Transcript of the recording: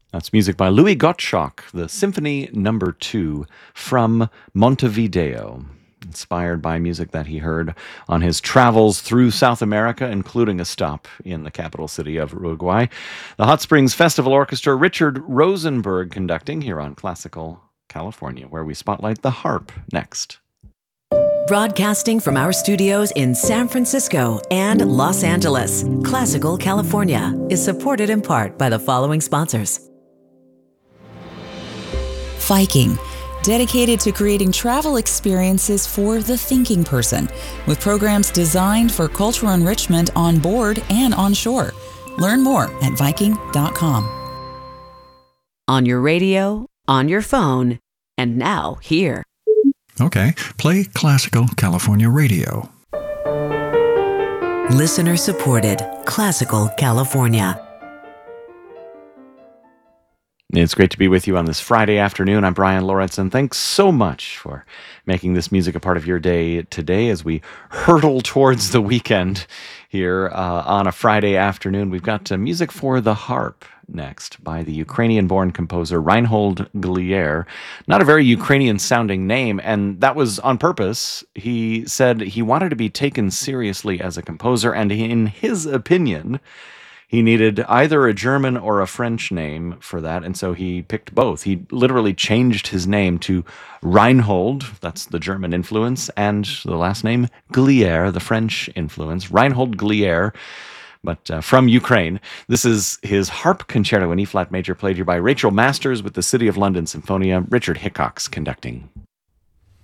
That's music by Louis Gottschalk, the Symphony Number 2 from Montevideo, inspired by music that he heard on his travels through South America, including a stop in the capital city of Uruguay. The Hot Springs Festival Orchestra, Richard Rosenberg conducting here on Classical California, where we spotlight the harp next. Broadcasting from our studios in San Francisco and Los Angeles, Classical California is supported in part by the following sponsors. Viking, dedicated to creating travel experiences for the thinking person, with programs designed for cultural enrichment on board and on shore. Learn more at Viking.com. On your radio, on your phone, and now here. Okay, play Classical California Radio. Listener supported, Classical California. It's great to be with you on this Friday afternoon. I'm Brian Lorentzen. Thanks so much for making this music a part of your day today as we hurtle towards the weekend here on a Friday afternoon. We've got music for the harp next by the Ukrainian-born composer Reinhold Glier. Not a very Ukrainian-sounding name, and that was on purpose. He said he wanted to be taken seriously as a composer, and in his opinion, he needed either a German or a French name for that, and so he picked both. He literally changed his name to Reinhold, that's the German influence, and the last name Glier, the French influence. Reinhold Glier, but from Ukraine. This is his harp concerto in E-flat major, played here by Rachel Masters with the City of London Symphonia, Richard Hickox conducting.